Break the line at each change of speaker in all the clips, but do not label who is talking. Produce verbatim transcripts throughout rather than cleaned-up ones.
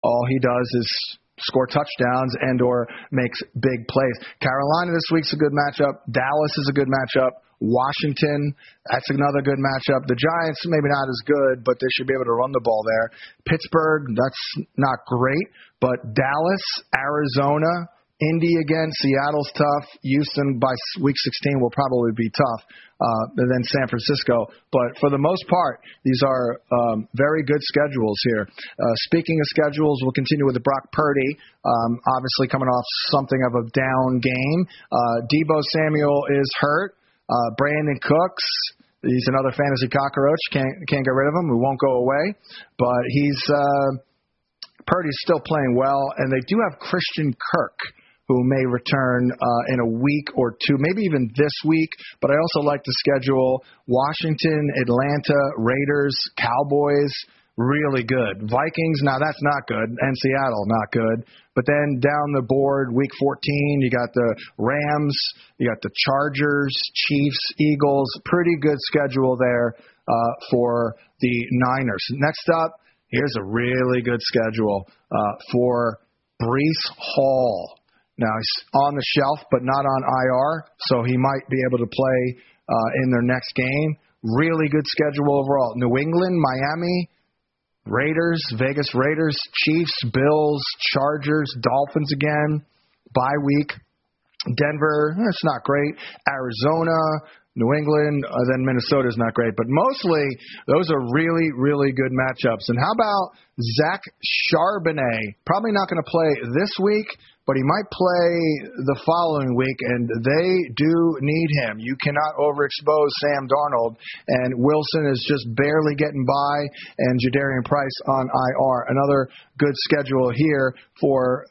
All he does is score touchdowns and or makes big plays. Carolina this week's a good matchup. Dallas is a good matchup. Washington, that's another good matchup. The Giants, maybe not as good, but they should be able to run the ball there. Pittsburgh, that's not great, but Dallas, Arizona, Indy again, Seattle's tough. Houston by week sixteen will probably be tough. Uh, and then San Francisco. But for the most part, these are um, very good schedules here. Uh, speaking of schedules, we'll continue with the Brock Purdy, um, obviously coming off something of a down game. Uh, Deebo Samuel is hurt. Uh, Brandon Cooks, he's another fantasy cockroach. Can't can't get rid of him. He won't go away. But he's uh, Purdy's still playing well, and they do have Christian Kirk, who may return uh, in a week or two, maybe even this week. But I also like the schedule. Washington, Atlanta, Raiders, Cowboys, really good. Vikings, now that's not good. And Seattle, not good. But then down the board, week fourteen, you got the Rams, you got the Chargers, Chiefs, Eagles. Pretty good schedule there uh, for the Niners. Next up, here's a really good schedule uh, for Breece Hall. Now, he's on the shelf, but not on I R, so he might be able to play uh, in their next game. Really good schedule overall. New England, Miami, Raiders, Vegas Raiders, Chiefs, Bills, Chargers, Dolphins again, bye week. Denver, it's not great. Arizona, New England, uh, then Minnesota's not great. But mostly, those are really, really good matchups. And how about Zach Charbonnet? Probably not going to play this week, but he might play the following week, and they do need him. You cannot overexpose Sam Darnold, and Wilson is just barely getting by, and Jadarian Price on I R. Another good schedule here for,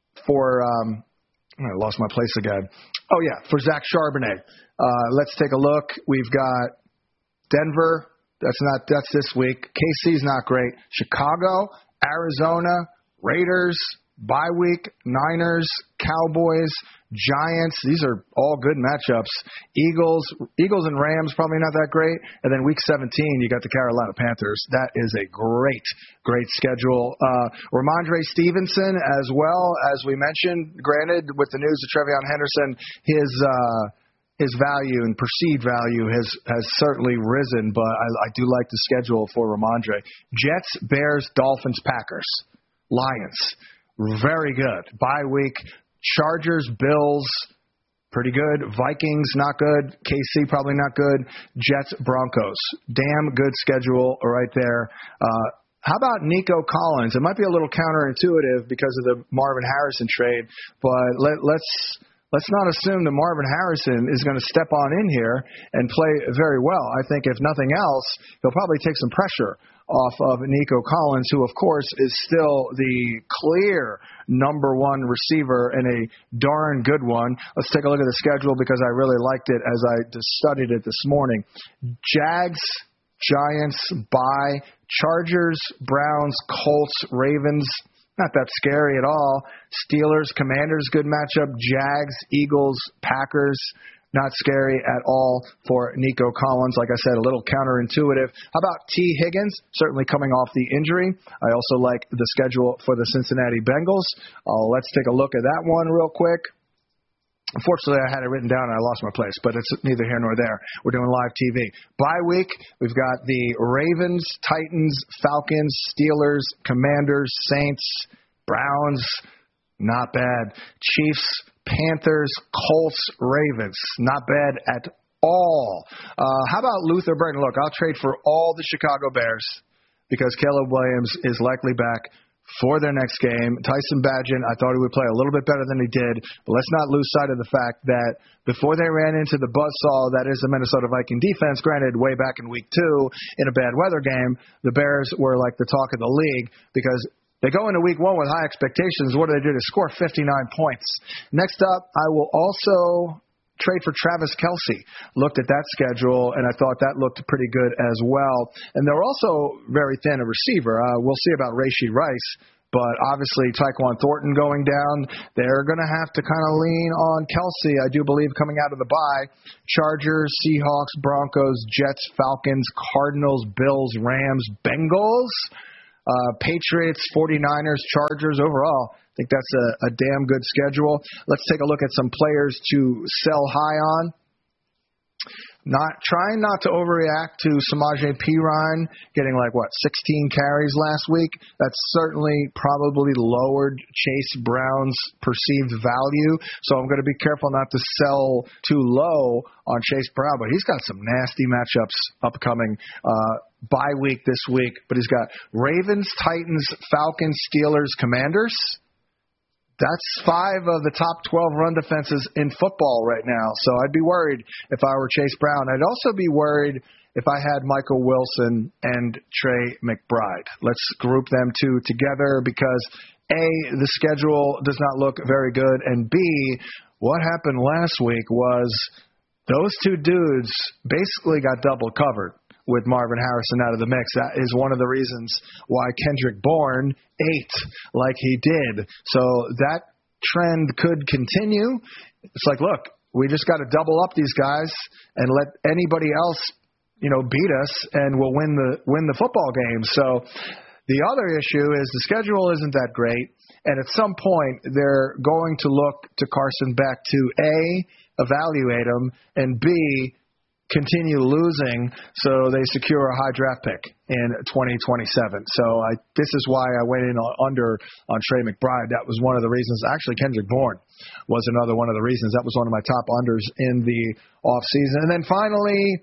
for um, I lost my place again. Oh, yeah, for Zach Charbonnet. Uh, let's take a look. We've got Denver. That's not. That's this week. K C's not great. Chicago, Arizona, Raiders, bye week, Niners, Cowboys, Giants. These are all good matchups. Eagles, Eagles and Rams probably not that great. And then week seventeen, you got the Carolina Panthers. That is a great, great schedule. Uh, Ramondre Stevenson as well, as we mentioned. Granted, with the news of Trevion Henderson, his uh, his value and perceived value has, has certainly risen, but I, I do like the schedule for Ramondre. Jets, Bears, Dolphins, Packers, Lions. Very good. Bye week. Chargers, Bills, pretty good. Vikings, not good. K C, probably not good. Jets, Broncos. Damn good schedule right there. Uh, how about Nico Collins? It might be a little counterintuitive because of the Marvin Harrison trade, but let, let's let's not assume that Marvin Harrison is going to step on in here and play very well. I think if nothing else, he'll probably take some pressure off of Nico Collins, who, of course, is still the clear number one receiver and a darn good one. Let's take a look at the schedule because I really liked it as I just studied it this morning. Jags, Giants, bye. Chargers, Browns, Colts, Ravens. Not that scary at all. Steelers, Commanders, good matchup. Jags, Eagles, Packers. Not scary at all for Nico Collins. Like I said, a little counterintuitive. How about T. Higgins? Certainly coming off the injury. I also like the schedule for the Cincinnati Bengals. Uh, let's take a look at that one real quick. Unfortunately, I had it written down and I lost my place, but it's neither here nor there. We're doing live T V. Bye week, we've got the Ravens, Titans, Falcons, Steelers, Commanders, Saints, Browns. Not bad. Chiefs, Panthers, Colts, Ravens. Not bad at all. Uh, how about Luther Burton? Look, I'll trade for all the Chicago Bears because Caleb Williams is likely back for their next game. Tyson Bagent, I thought he would play a little bit better than he did, but let's not lose sight of the fact that before they ran into the buzzsaw that is the Minnesota Viking defense, granted way back in week two in a bad weather game, the Bears were like the talk of the league because they go into week one with high expectations. What do they do? They score fifty-nine points. Next up, I will also trade for Travis Kelce. Looked at that schedule, and I thought that looked pretty good as well. And they're also very thin a receiver. Uh, we'll see about Rashee Rice, but obviously Tyquan Thornton going down, they're going to have to kind of lean on Kelce, I do believe, coming out of the bye. Chargers, Seahawks, Broncos, Jets, Falcons, Cardinals, Bills, Rams, Bengals. Uh, Patriots, forty-niners, Chargers. Overall, I think that's a, a damn good schedule. Let's take a look at some players to sell high on. Not trying not to overreact to Samaje Perine getting like what sixteen carries last week. That's certainly probably lowered Chase Brown's perceived value. So I'm going to be careful not to sell too low on Chase Brown. But he's got some nasty matchups upcoming. Uh, bye week this week, but he's got Ravens, Titans, Falcons, Steelers, Commanders. That's five of the top twelve run defenses in football right now. So I'd be worried if I were Chase Brown. I'd also be worried if I had Michael Wilson and Trey McBride. Let's group them two together because, A, the schedule does not look very good, and B, what happened last week was those two dudes basically got double covered with Marvin Harrison out of the mix. That is one of the reasons why Kendrick Bourne ate like he did. So that trend could continue. It's like, look, we just got to double up these guys and let anybody else, you know, beat us, and we'll win the win the football game. So the other issue is the schedule isn't that great, and at some point they're going to look to Carson Beck to A, evaluate him, and B, continue losing so they secure a high draft pick in twenty twenty-seven. So I, this is why I went in on, under on Trey McBride. That was one of the reasons. Actually, Kendrick Bourne was another one of the reasons. That was one of my top unders in the offseason. And then finally,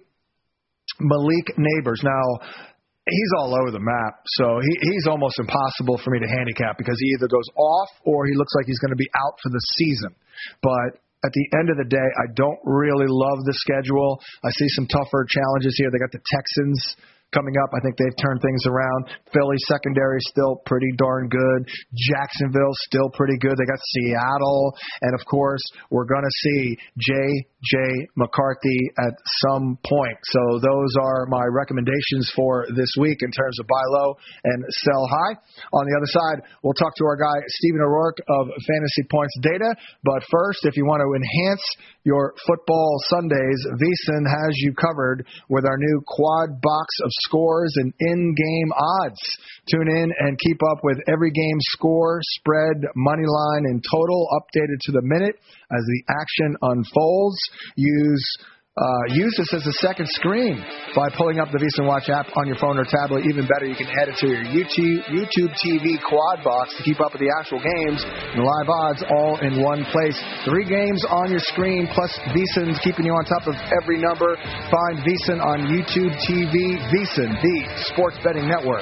Malik Neighbors. Now, he's all over the map, so he, he's almost impossible for me to handicap because he either goes off or he looks like he's going to be out for the season. But at the end of the day, I don't really love the schedule. I see some tougher challenges here. They got the Texans coming up. I think they've turned things around. Philly secondary still pretty darn good. Jacksonville still pretty good. They got Seattle. And, of course, we're going to see J J. McCarthy at some point. So those are my recommendations for this week in terms of buy low and sell high. On the other side, we'll talk to our guy, Stephen O'Rourke of Fantasy Points Data. But first, if you want to enhance your football Sundays, VSiN has you covered with our new quad box of scores and in-game odds. Tune in and keep up with every game score, spread, money line, and total updated to the minute as the action unfolds. Use uh, use this as a second screen by pulling up the VSiN Watch app on your phone or tablet. Even better, you can add it to your YouTube, YouTube T V quad box to keep up with the actual games and live odds all in one place. Three games on your screen, plus VSiN's keeping you on top of every number. Find VSiN on YouTube T V. VSiN, the sports betting network.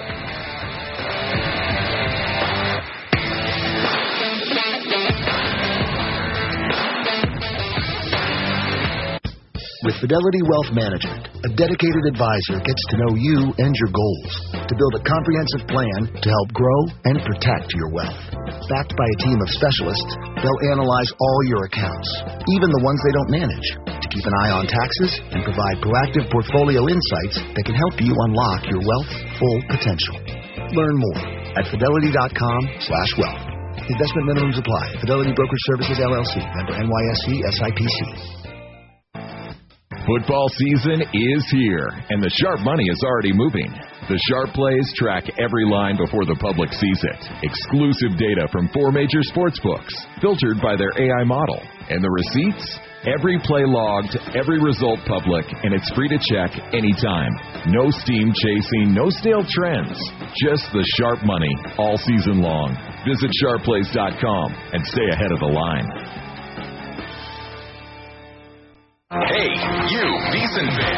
With Fidelity Wealth Management, a dedicated advisor gets to know you and your goals to build a comprehensive plan to help grow and protect your wealth. Backed by a team of specialists, they'll analyze all your accounts, even the ones they don't manage, to keep an eye on taxes and provide proactive portfolio insights that can help you unlock your wealth's full potential. Learn more at fidelity.com slash wealth. Investment minimums apply. Fidelity Brokerage Services, L L C. Member N Y S E S I P C.
Football season is here, and the sharp money is already moving. The Sharp Plays track every line before the public sees it. Exclusive data from four major sports books, filtered by their A I model. And the receipts? Every play logged, every result public, and it's free to check anytime. No steam chasing, no stale trends. Just the sharp money all season long. Visit sharp plays dot com and stay ahead of the line.
Hey, you, VSiN fan.